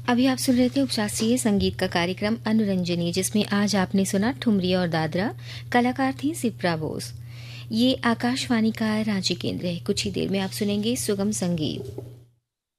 अभी आप सुन रहे थे उपशास्त्रीय संगीत का कार्यक्रम अनुरंजनी, जिसमें आज आपने सुना ठुमरी और दादरा। कलाकार थी सिप्रा बोस। ये आकाशवाणी का रांची केंद्र है। कुछ ही देर में आप सुनेंगे सुगम संगीत।